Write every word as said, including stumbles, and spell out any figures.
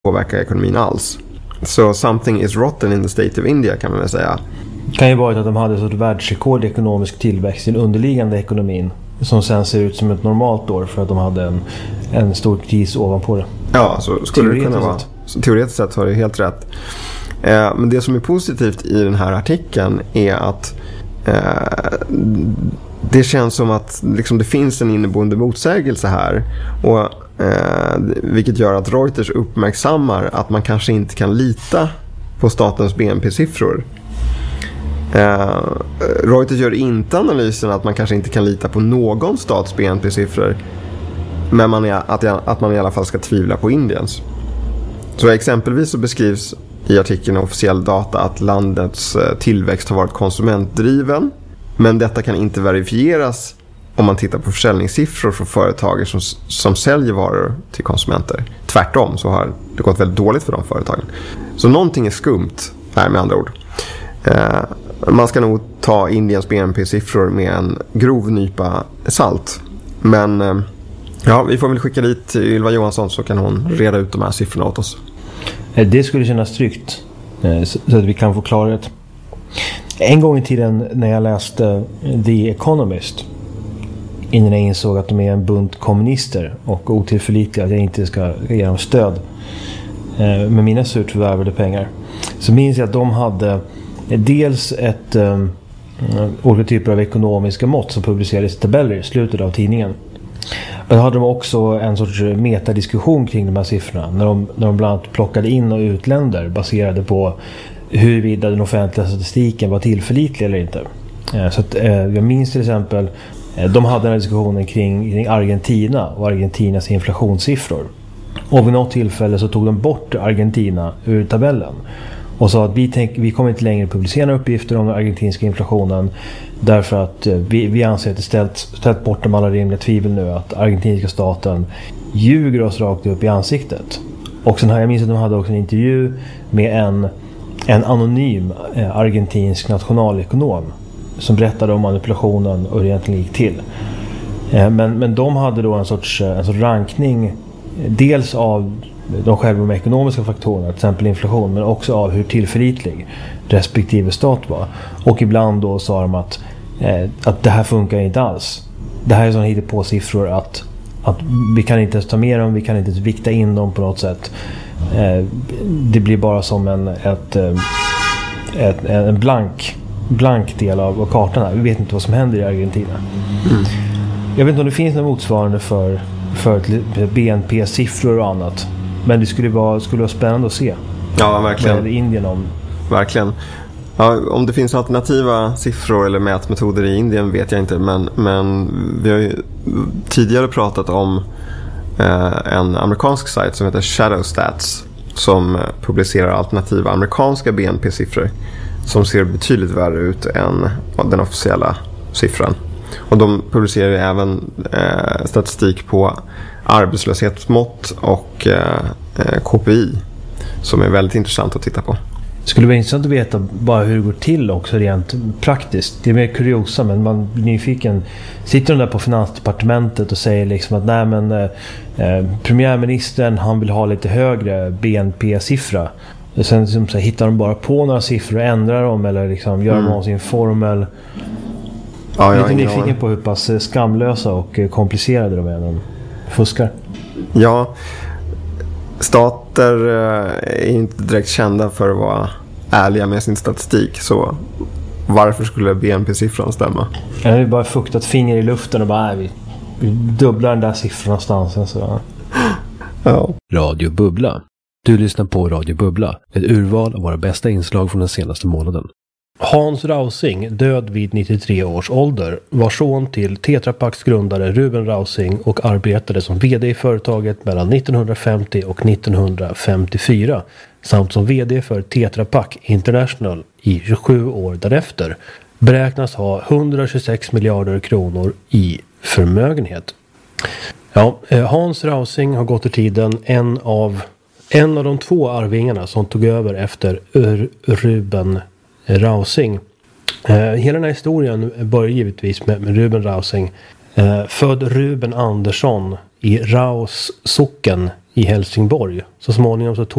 påverka ekonomin alls. Så something is rotten in the state of India, kan man väl säga. Det kan ju vara att de hade ett världsrekord i ekonomisk tillväxt i den underliggande ekonomin, som sen ser ut som ett normalt år för att de hade en, en stor kris ovanpå det. Ja, så skulle det kunna vara. Så teoretiskt sett har det helt rätt. Eh, men det som är positivt i den här artikeln är att eh, det känns som att liksom, det finns en inneboende motsägelse här. Och, eh, vilket gör att Reuters uppmärksammar att man kanske inte kan lita på statens B N P-siffror. Eh, Reuters gör inte analysen att man kanske inte kan lita på någon stats B N P-siffror, men man är, att, att man i alla fall ska tvivla på Indiens. Så exempelvis så beskrivs i artikeln officiell data att landets tillväxt har varit konsumentdriven, men detta kan inte verifieras om man tittar på försäljningssiffror från företag som, som säljer varor till konsumenter. Tvärtom så har det gått väldigt dåligt för de företagen. Så någonting är skumt här, med andra ord. Eh, man ska nog ta Indiens B N P-siffror med en grov nypa salt. Men eh, ja, vi får väl skicka dit Ylva Johansson så kan hon reda ut de här siffrorna åt oss. Det skulle kännas tryggt, så att vi kan få klarhet. En gång i tiden när jag läste The Economist, innan jag insåg att de är en bunt kommunister och otillförlitliga, att jag inte ska ge dem stöd med mina surt förvärvade pengar, så minns jag att de hade dels ett um, olika typer av ekonomiska mått som publicerades i tabeller i slutet av tidningen. Då hade de också en sorts metadiskussion kring de här siffrorna när de, när de bland annat plockade in och ut länder baserade på huruvida den offentliga statistiken var tillförlitlig eller inte. Så att, jag minns till exempel, de hade den här diskussionen kring, kring Argentina och Argentinas inflationssiffror. Och vid något tillfälle så tog de bort Argentina ur tabellen och sa att vi, tänk, vi kommer inte längre publicera uppgifter om den argentinska inflationen därför att vi, vi anser att det ställt, ställt bort de alla rimliga tvivel nu att argentinska staten ljuger oss rakt upp i ansiktet. Och sen här, jag minns att de hade också en intervju med en, en anonym eh, argentinsk nationalekonom som berättade om manipulationen och hur det egentligen gick till. Eh, men, men de hade då en sorts, en sorts rankning dels av de själva de ekonomiska faktorerna, till exempel inflation, men också av hur tillförlitlig respektive stat var. Och ibland då sa de att, eh, att det här funkar inte alls. Det här är sådana hittepå siffror att, att vi kan inte ens ta med dem, vi kan inte ens vikta in dem på något sätt. Eh, det blir bara som en, ett, ett, en blank, blank del av kartan här. Vi vet inte vad som händer i Argentina. Mm. Jag vet inte om det finns något motsvarande för, för B N P-siffror och annat. Men det skulle vara, skulle vara spännande att se. Ja, verkligen. Med Indien om. Verkligen. Ja, om det finns alternativa siffror eller mätmetoder i Indien vet jag inte. Men, men vi har ju tidigare pratat om eh, en amerikansk sajt som heter Shadow Stats, som publicerar alternativa amerikanska B N P-siffror som ser betydligt värre ut än den officiella siffran. Och de publicerar även eh, statistik på arbetslöshetsmått och eh, K P I som är väldigt intressant att titta på. Det skulle vara intressant att veta bara hur det går till också rent praktiskt. Det är mer kuriosa, men man blir nyfiken. Sitter de där på Finansdepartementet och säger liksom att nej, men eh, premiärministern han vill ha lite högre B N P-siffra. Och sen liksom, så här, hittar de bara på några siffror och ändrar dem eller liksom, gör mm. de sin formel. Ja, jag är lite nyfiken på hur pass skamlösa och komplicerade de är när de fuskar. Ja, stater är inte direkt kända för att vara ärliga med sin statistik, så varför skulle B N P-siffran stämma? Jag har bara fuktat finger i luften och bara, vi, vi dubblar den där siffran någonstans. Så. Ja. Radio Bubbla. Du lyssnar på Radio Bubbla, ett urval av våra bästa inslag från den senaste månaden. Hans Rausing, död vid nittiotre års ålder, var son till Tetra Paks grundare Ruben Rausing och arbetade som vd i företaget mellan nittonhundrafemtio och nittonhundrafemtiofyra samt som vd för Tetra Pak International i tjugosju år därefter. Beräknas ha hundratjugosex miljarder kronor i förmögenhet. Ja, Hans Rausing har gått i tiden en av, en av de två arvingarna som tog över efter Ur- Ruben Rausing. Eh, hela den här historien börjar givetvis med, med Ruben Rausing. Eh, född Ruben Andersson i Raos socken i Helsingborg. Så småningom så tog